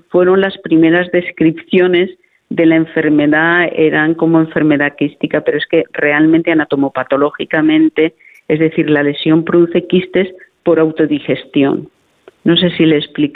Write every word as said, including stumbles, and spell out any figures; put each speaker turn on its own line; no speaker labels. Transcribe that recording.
fueron las primeras descripciones de la enfermedad, eran como enfermedad quística, pero es que realmente anatomopatológicamente, es decir, la lesión produce quistes por autodigestión. No sé si le he explicado.